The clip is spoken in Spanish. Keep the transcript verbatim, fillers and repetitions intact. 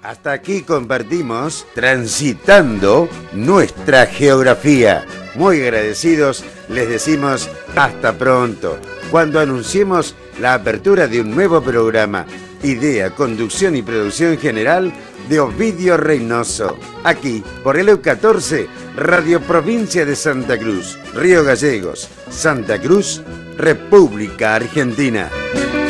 Hasta aquí compartimos Transitando nuestra geografía. Muy agradecidos, les decimos hasta pronto, cuando anunciemos la apertura de un nuevo programa. Idea, conducción y producción general de Ovidio Reynoso. Aquí, por el E U catorce, Radio Provincia de Santa Cruz, Río Gallegos, Santa Cruz, República Argentina.